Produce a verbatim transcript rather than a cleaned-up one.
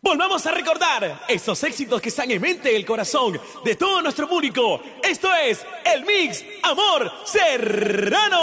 Volvamos a recordar esos éxitos que están en mente y el corazón de todo nuestro público. Esto es el Mix Amor Serrano.